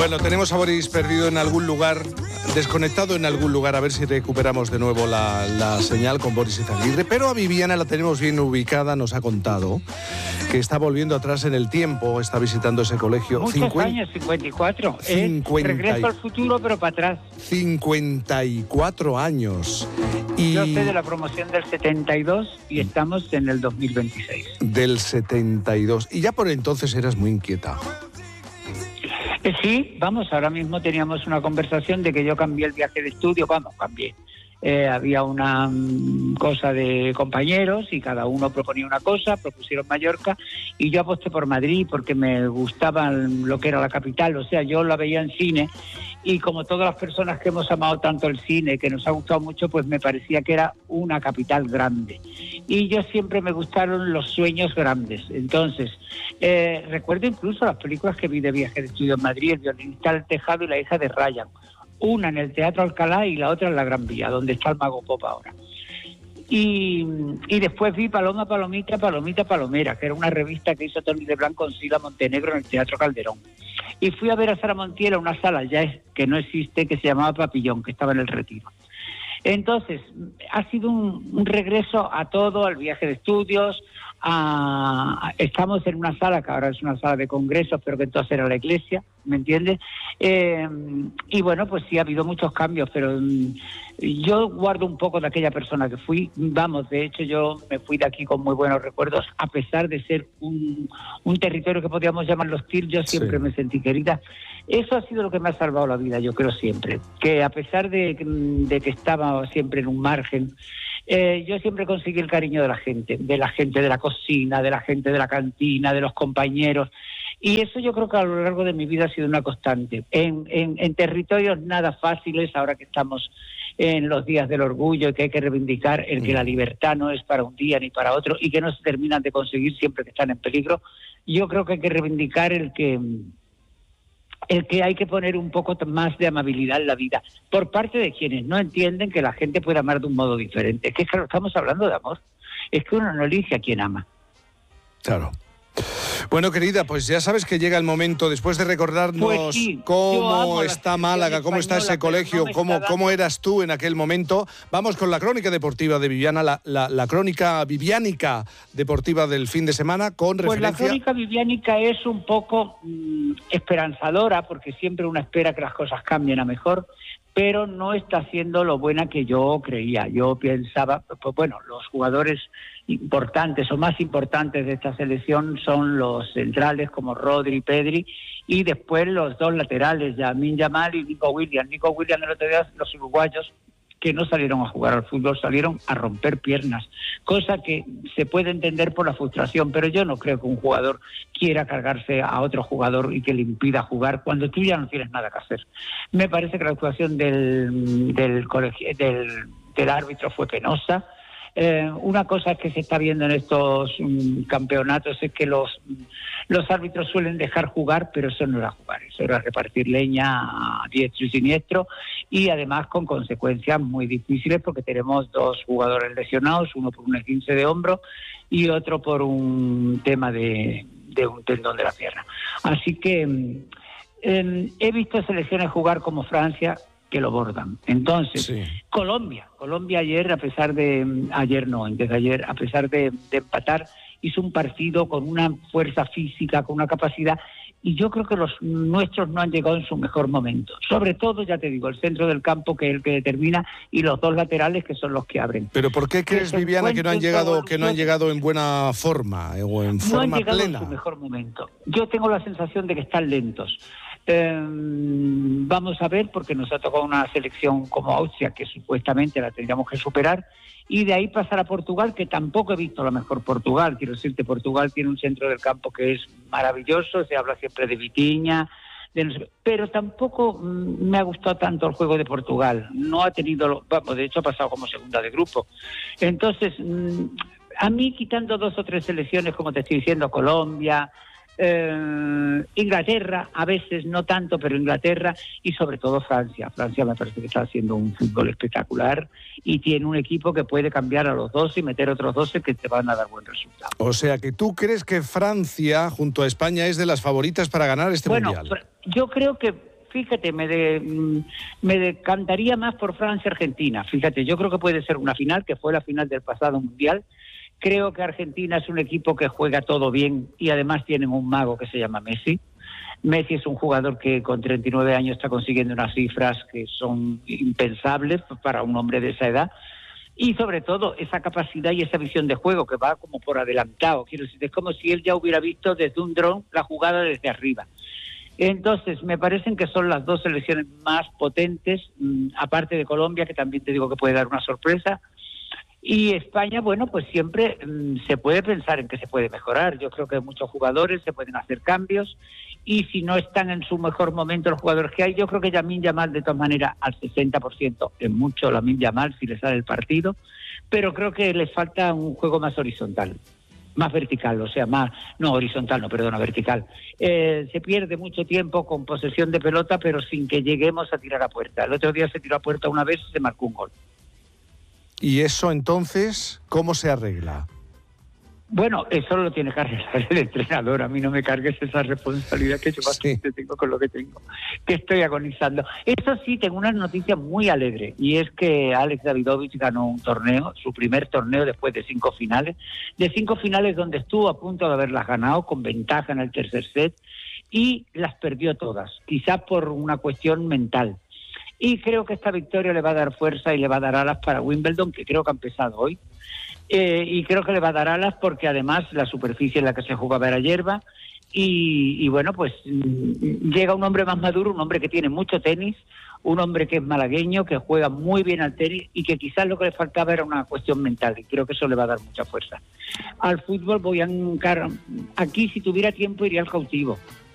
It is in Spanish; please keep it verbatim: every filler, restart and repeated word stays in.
Bueno, tenemos a Boris perdido en algún lugar, desconectado en algún lugar, a ver si recuperamos de nuevo la, la señal con Boris Izaguirre, pero a Viviana la tenemos bien ubicada, nos ha contado que está volviendo atrás en el tiempo, está visitando ese colegio. Muchos cincuenta años, cincuenta y cuatro. cincuenta Es regreso al futuro, pero para atrás. cincuenta y cuatro años. Y Yo sé de la promoción del setenta y dos y estamos en el dos mil veintiséis. del setenta y dos. Y ya por entonces eras muy inquieta. Eh, sí, vamos, ahora mismo teníamos una conversación de que yo cambié el viaje de estudio. Vamos, cambié. Eh, había una um, cosa de compañeros y cada uno proponía una cosa, propusieron Mallorca y yo aposté por Madrid porque me gustaba lo que era la capital, o sea, yo la veía en cine y como todas las personas que hemos amado tanto el cine, que nos ha gustado mucho, pues me parecía que era una capital grande. Y yo siempre me gustaron los sueños grandes. Entonces, eh, recuerdo incluso las películas que vi de viaje de estudio en Madrid, El violinista del tejado y La hija de Ryan. Una en el Teatro Alcalá y la otra en la Gran Vía, donde está el Mago Pop ahora. Y, y después vi Paloma, Palomita, Palomita, Palomera, que era una revista que hizo Tony de Blanc con Sila Montenegro en el Teatro Calderón. Y fui a ver a Sara Montiel a una sala ya es, que no existe, que se llamaba Papillón, que estaba en el Retiro. Entonces, ha sido un, un regreso a todo, al viaje de estudios. A, estamos en una sala, que ahora es una sala de congresos, pero que entonces era la iglesia, ¿me entiendes? Eh, y bueno, pues sí, ha habido muchos cambios, pero um, yo guardo un poco de aquella persona que fui. Vamos, de hecho yo me fui de aquí con muy buenos recuerdos, a pesar de ser un, un territorio que podríamos llamarlo hostil, yo siempre sí me sentí querida. Eso ha sido lo que me ha salvado la vida, yo creo siempre, que a pesar de, de que estaba siempre en un margen, Eh, yo siempre conseguí el cariño de la gente, de la gente de la cocina, de la gente de la cantina, de los compañeros, y eso yo creo que a lo largo de mi vida ha sido una constante. En, en, en territorios nada fáciles, ahora que estamos en los días del orgullo y que hay que reivindicar el que la libertad no es para un día ni para otro y que no se terminan de conseguir siempre que están en peligro, yo creo que hay que reivindicar el que... el que hay que poner un poco más de amabilidad en la vida, por parte de quienes no entienden que la gente puede amar de un modo diferente. Es que claro, estamos hablando de amor. Es que uno no elige a quien ama. Claro. Bueno, querida, pues ya sabes que llega el momento, después de recordarnos pues sí, cómo está Málaga, cómo está ese colegio, no cómo, cómo eras tú en aquel momento, vamos con la crónica deportiva de Viviana, la, la, la crónica viviánica deportiva del fin de semana, con pues referencia... Pues la crónica viviánica es un poco mmm, esperanzadora, porque siempre uno espera que las cosas cambien a mejor, pero no está siendo lo buena que yo creía. Yo pensaba, pues bueno, los jugadores importantes o más importantes de esta selección son los centrales como Rodri y Pedri, y después los dos laterales, Lamine Yamal y Nico Williams. Nico Williams, el otro día, los uruguayos que no salieron a jugar al fútbol, salieron a romper piernas, cosa que se puede entender por la frustración, pero yo no creo que un jugador quiera cargarse a otro jugador y que le impida jugar cuando tú ya no tienes nada que hacer. Me parece que la actuación del, del, colegio, del, del árbitro fue penosa. Eh, una cosa que se está viendo en estos um, campeonatos es que los, los árbitros suelen dejar jugar, pero eso no era jugar, eso era repartir leña a diestro y siniestro, y además con consecuencias muy difíciles porque tenemos dos jugadores lesionados, uno por un esguince de hombro y otro por un tema de, de un tendón de la pierna. Así que eh, he visto selecciones jugar como Francia, que lo bordan. Entonces, sí. Colombia, Colombia ayer, a pesar de, ayer no, antes de ayer, a pesar de, de empatar, hizo un partido con una fuerza física, con una capacidad, y yo creo que los nuestros no han llegado en su mejor momento. Sobre todo, ya te digo, el centro del campo, que es el que determina, y los dos laterales, que son los que abren. Pero ¿por qué crees, Viviana, que no han llegado, que no han llegado en buena forma eh, o en forma plena? No han llegado plena. en su mejor momento. Yo tengo la sensación de que están lentos. Eh, vamos a ver, porque nos ha tocado una selección como Austria, que supuestamente la tendríamos que superar, y de ahí pasar a Portugal, que tampoco he visto la mejor Portugal. Quiero decirte, Portugal tiene un centro del campo que es maravilloso, se habla siempre de Vitinha, de no sé, pero tampoco mm, me ha gustado tanto el juego de Portugal. No ha tenido, vamos, de hecho ha pasado como segunda de grupo. Entonces, mm, a mí, quitando dos o tres selecciones, como te estoy diciendo, Colombia, Eh, Inglaterra, a veces no tanto, pero Inglaterra, y sobre todo Francia. Francia me parece que está haciendo un fútbol espectacular y tiene un equipo que puede cambiar a los doce y meter otros doce que te van a dar buen resultado. O sea que tú crees que Francia, junto a España, es de las favoritas para ganar este bueno, mundial. Yo creo que fíjate, me, de, me decantaría más por Francia-Argentina. Fíjate, yo creo que puede ser una final, que fue la final del pasado Mundial. Creo que Argentina es un equipo que juega todo bien y además tienen un mago que se llama Messi. Messi es un jugador que con treinta y nueve años está consiguiendo unas cifras que son impensables para un hombre de esa edad. Y sobre todo esa capacidad y esa visión de juego que va como por adelantado. Quiero decir, es como si él ya hubiera visto desde un dron la jugada desde arriba. Entonces, me parecen que son las dos selecciones más potentes, mmm, aparte de Colombia, que también te digo que puede dar una sorpresa. Y España, bueno, pues siempre mmm, se puede pensar en que se puede mejorar. Yo creo que hay muchos jugadores, se pueden hacer cambios. Y si no están en su mejor momento los jugadores que hay, yo creo que Lamine Yamal, de todas maneras, al sesenta por ciento es mucho Lamine Yamal si le sale el partido, pero creo que le falta un juego más horizontal, más vertical, o sea, más, no horizontal, no, perdona, vertical. Eh, se pierde mucho tiempo con posesión de pelota, pero sin que lleguemos a tirar a puerta. El otro día se tiró a puerta una vez y se marcó un gol. ¿Y eso entonces cómo se arregla? Bueno, eso lo tiene que arreglar el entrenador. A mí no me cargues esa responsabilidad que yo bastante sí. tengo con lo que tengo, que estoy agonizando. Eso sí, tengo una noticia muy alegre, y es que Alex Davidovich ganó un torneo, su primer torneo después de cinco finales, de cinco finales donde estuvo a punto de haberlas ganado, con ventaja en el tercer set, y las perdió todas, quizás por una cuestión mental. Y creo que esta victoria le va a dar fuerza y le va a dar alas para Wimbledon, que creo que ha empezado hoy. Eh, y creo que le va a dar alas porque además la superficie en la que se jugaba era hierba y, y bueno, pues mmm, llega un hombre más maduro, un hombre que tiene mucho tenis, un hombre que es malagueño, que juega muy bien al tenis y que quizás lo que le faltaba era una cuestión mental, y creo que eso le va a dar mucha fuerza. Al fútbol voy a encargar, aquí si tuviera tiempo iría al cautivo.